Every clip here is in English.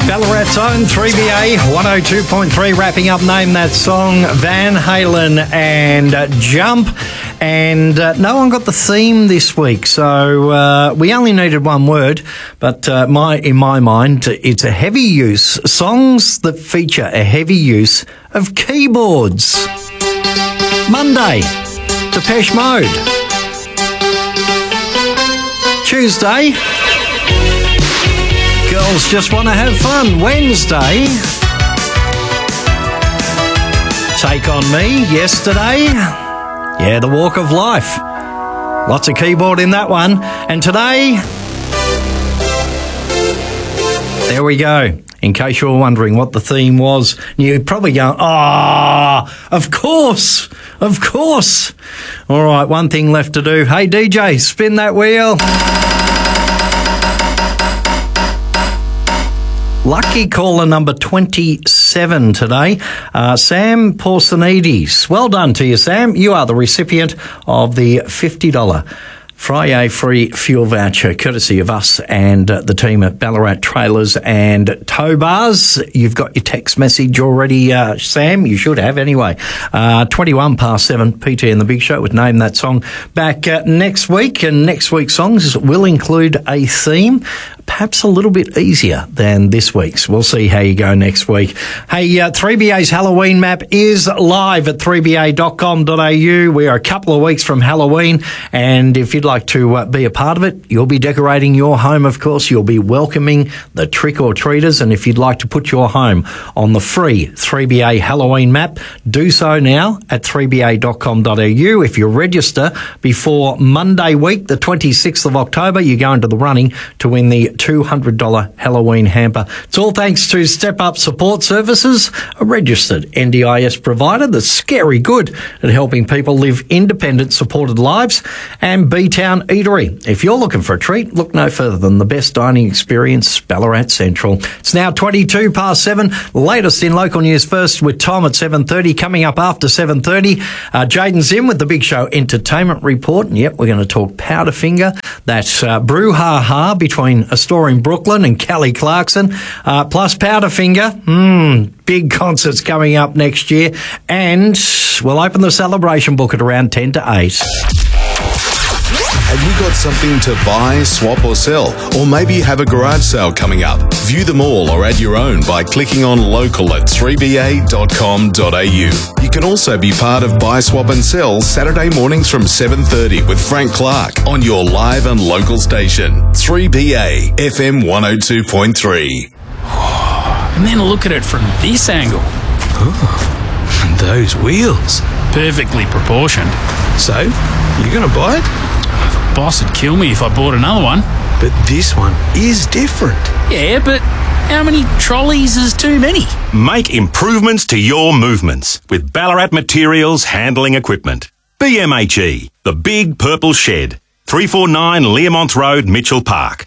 Ballarat's own 3BA 102.3 wrapping up Name That Song, Van Halen and Jump. And no one got the theme this week, so we only needed one word, but in my mind, it's a heavy use. Songs that feature a heavy use of keyboards. Monday, Depeche Mode. Tuesday, Girls Just Want to Have Fun. Wednesday, Take On Me. Yesterday, The Walk of Life. Lots of keyboard in that one. And today, there we go. In case you were wondering what the theme was, you're probably going, of course. All right, one thing left to do. Hey, DJ, spin that wheel. Lucky caller number 27 today, Sam Porsonides. Well done to you, Sam. You are the recipient of the $50 Friday free fuel voucher, courtesy of us and the team at Ballarat Trailers and Tow Bars. You've got your text message already, Sam. You should have anyway. 7:21, PT and the Big Show with Name That Song back next week. And next week's songs will include a theme, perhaps a little bit easier than this week's. We'll see how you go next week. Hey, 3BA's Halloween map is live at 3ba.com.au. We are a couple of weeks from Halloween, and if you'd like to be a part of it, you'll be decorating your home, of course. You'll be welcoming the trick-or-treaters, and if you'd like to put your home on the free 3BA Halloween map, do so now at 3ba.com.au. If you register before Monday week, the 26th of October, you go into the running to win the $200 Halloween hamper. It's all thanks to Step Up Support Services, a registered NDIS provider that's scary good at helping people live independent, supported lives, and B-Town Eatery. If you're looking for a treat, look no further than the best dining experience, Ballarat Central. It's now 7:22. Latest in local news first with Tom at 7:30. Coming up after 7:30, Jaden's in with the Big Show Entertainment Report. And yep, we're going to talk Powderfinger, that brouhaha between a store in Brooklyn and Kelly Clarkson, plus Powderfinger. Big concerts coming up next year, and we'll open the celebration book at around 10 to 8. Have you got something to buy, swap or sell? Or maybe you have a garage sale coming up? View them all or add your own by clicking on local at 3ba.com.au. You can also be part of Buy, Swap and Sell Saturday mornings from 7:30 with Frank Clark on your live and local station, 3BA FM 102.3. And then look at it from this angle. And those wheels. Perfectly proportioned. So, you going to buy it? Boss would kill me if I bought another one. But this one is different. Yeah, but how many trolleys is too many? Make improvements to your movements with Ballarat Materials Handling Equipment. BMHE, the Big Purple Shed, 349 Learmonth Road, Mitchell Park.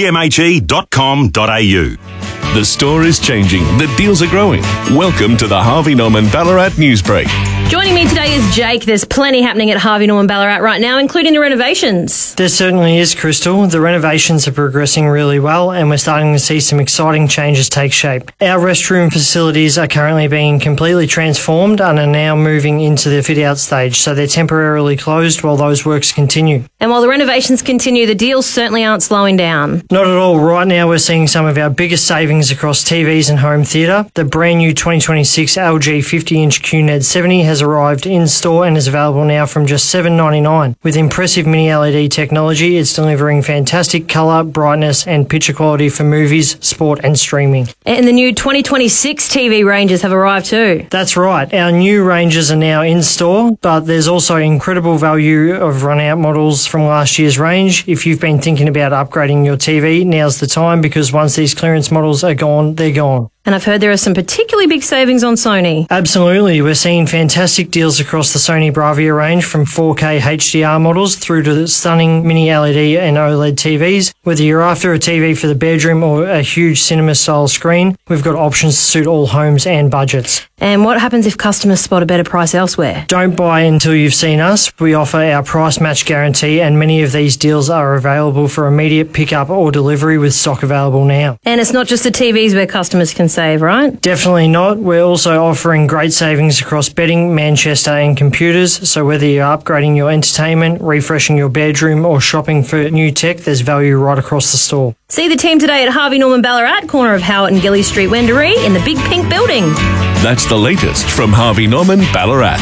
bmhe.com.au. The store is changing. The deals are growing. Welcome to the Harvey Norman Ballarat Newsbreak. Joining me today is Jake. There's plenty happening at Harvey Norman Ballarat right now, including the renovations. There certainly is, Crystal. The renovations are progressing really well, and we're starting to see some exciting changes take shape. Our restroom facilities are currently being completely transformed and are now moving into the fit-out stage, so they're temporarily closed while those works continue. And while the renovations continue, the deals certainly aren't slowing down. Not at all. Right now we're seeing some of our biggest savings across TVs and home theatre. The brand new 2026 LG 50-inch QNED 70 has arrived in store and is available now from just $7.99. With impressive mini LED technology, it's delivering fantastic colour, brightness and picture quality for movies, sport and streaming. And the new 2026 TV ranges have arrived too. That's right. Our new ranges are now in store, but there's also incredible value of run-out models from last year's range. If you've been thinking about upgrading your TV, now's the time, because once these clearance models are gone, they're gone. And I've heard there are some particularly big savings on Sony. Absolutely. We're seeing fantastic deals across the Sony Bravia range, from 4K HDR models through to the stunning mini LED and OLED TVs. Whether you're after a TV for the bedroom or a huge cinema-style screen, we've got options to suit all homes and budgets. And what happens if customers spot a better price elsewhere? Don't buy until you've seen us. We offer our price match guarantee, and many of these deals are available for immediate pickup or delivery with stock available now. And it's not just the TVs where customers can save, right? Definitely not. We're also offering great savings across bedding, Manchester and computers. So whether you're upgrading your entertainment, refreshing your bedroom or shopping for new tech, there's value right across the store. See the team today at Harvey Norman Ballarat, corner of Howard and Gilly Street, Wendouree, in the big pink building. That's the latest from Harvey Norman Ballarat.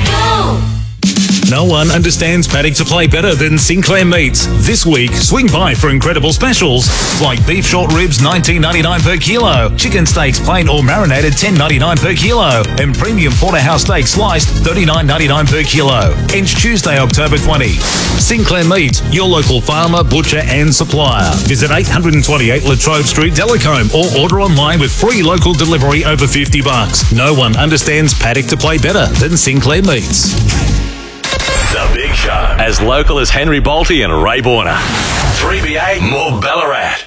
No one understands paddock to play better than Sinclair Meats. This week, swing by for incredible specials like beef short ribs $19.99 per kilo, chicken steaks plain or marinated $10.99 per kilo, and premium porterhouse steak sliced $39.99 per kilo. Ends Tuesday, October 20. Sinclair Meats, your local farmer, butcher and supplier. Visit 828 Latrobe Street, Delacombe, or order online with free local delivery over $50. No one understands paddock to play better than Sinclair Meats. The Big Show. As local as Henry Bolte and Ray Borner. 3BA, more Ballarat.